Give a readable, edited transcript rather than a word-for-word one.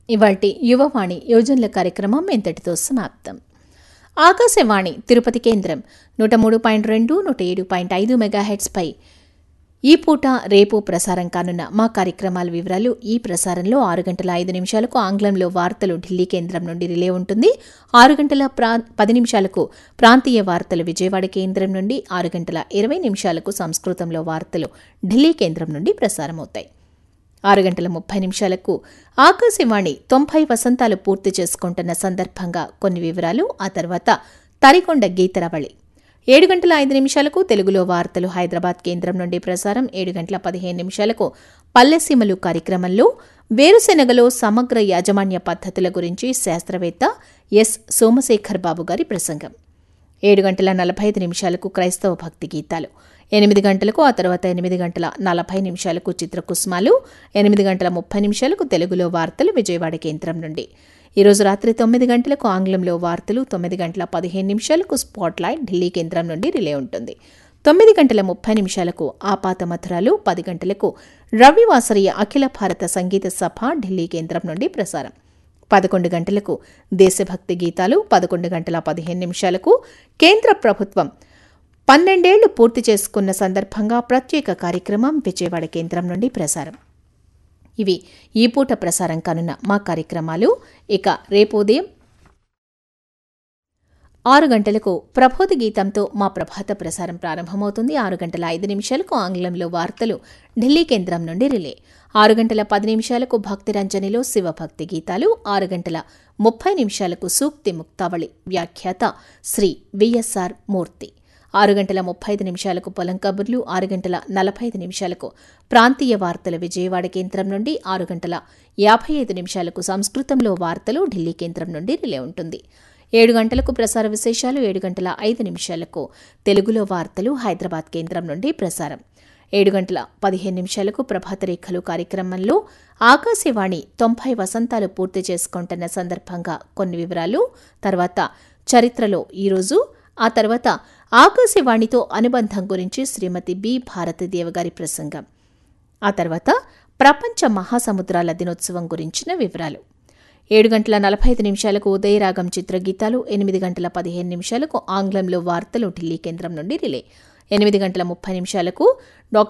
ఇవాల్టి యువవాణి యోజనల కార్యక్రమం ఇంతటితో సమాప్తం. ఆకాశవాణి తిరుపతి కేంద్రం 103.2, 107.5 మెగాహెర్ట్జ్పై ఈ పూట రేపు ప్రసారం కానున్న మా కార్యక్రమాల వివరాలు. ఈ ప్రసారంలో 6:05 ఆంగ్లంలో వార్తలు ఢిల్లీ కేంద్రం నుండి రిలే ఉంటుంది. 6:10 ప్రాంతీయ వార్తలు విజయవాడ కేంద్రం నుండి, 6:20 సంస్కృతంలో వార్తలు ఢిల్లీ కేంద్రం నుండి ప్రసారమవుతాయి. 6:30 ఆకాశవాణి 90 వసంతాలు పూర్తి చేసుకుంటున్న సందర్భంగా కొన్ని వివరాలు. ఆ తర్వాత తరికొండ గీతరవళి. 7:05 తెలుగులో వార్తలు హైదరాబాద్ కేంద్రం నుండి ప్రసారం. 7:15 పల్లెసీమలు కార్యక్రమంలో వేరుశెనగలో సమగ్ర యాజమాన్య పద్ధతుల గురించి శాస్త్రవేత్త ఎస్ సోమశేఖర్ బాబు గారి ప్రసంగం. 7:45 క్రైస్తవ భక్తి గీతాలు. 8 ఆ తర్వాత 8:40 చిత్రకుస్మాలు. 8:30 తెలుగులో వార్తలు విజయవాడ కేంద్రం నుండి. ఈరోజు రాత్రి 9 ఆంగ్లంలో వార్తలు. 9:15 స్పాట్లైట్ ఢిల్లీ కేంద్రం నుండి రిలే ఉంటుంది. 9:30 ఆపాత మధురాలు. 10 రవివాసరీయ అఖిల భారత సంగీత సభ ఢిల్లీ కేంద్రం నుండి ప్రసారం. 11 దేశభక్తి గీతాలు. 11:15 కేంద్ర ప్రభుత్వం 12 ఏళ్లు పూర్తి చేసుకున్న సందర్భంగా ప్రత్యేక కార్యక్రమం విజయవాడ కేంద్రం నుండి ప్రసారం. ఇవి ఈ పూట ప్రసారం కానున్న మా కార్యక్రమాలు. ఇక రేపు ఉదయం 6 గంటలకు ప్రబోధ గీతంతో మా ప్రభాత ప్రసారం ప్రారంభమవుతుంది. 6:05 ఆంగ్లంలో వార్తలు ఢిల్లీ కేంద్రం నుండి రిలే. 6:10 భక్తిరంజనిలో శివభక్తి గీతాలు. 6:30 సూక్తి ముక్తావళి. వ్యాఖ్యాత శ్రీ విఎస్ఆర్ మూర్తి. 6:35 పొలం కబుర్లు. 6:45 ప్రాంతీయ వార్తలు విజయవాడ కేంద్రం నుండి. 6:55 సంస్కృతంలో వార్తలు ఢిల్లీ కేంద్రం నుండి రిలే ఉంటుంది. 7 గంటలకు ప్రసార విశేషాలు. 7:05 తెలుగులో వార్తలు హైదరాబాద్ కేంద్రం నుండి ప్రసారం. 7:15 ప్రభాత రేఖలు కార్యక్రమంలో ఆకాశవాణి 90 వసంతాలు పూర్తి చేసుకుంటున్న సందర్భంగా కొన్ని వివరాలు. తర్వాత చరిత్రలో ఈరోజు. ఆ తర్వాత ఆకాశవాణితో అనుబంధం గురించి శ్రీమతి బి భారతీదేవ గారి ప్రసంగం. ఆ తర్వాత ప్రపంచ మహాసముద్రాల దినోత్సవం గురించిన వివరాలు. 7:45 ఉదయరాగం చిత్రగీతాలు. 8:15 ఆంగ్లంలో వార్తలు ఢిల్లీ కేంద్రం నుండి రిలే. 8:30 డాక్టర్